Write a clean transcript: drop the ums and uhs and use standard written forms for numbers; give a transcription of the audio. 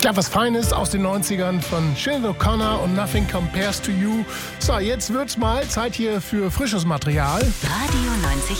Ja, was Feines aus den 90ern von Sinead O'Connor und Nothing Compares to You. So, jetzt wird's mal Zeit hier für frisches Material. Radio 90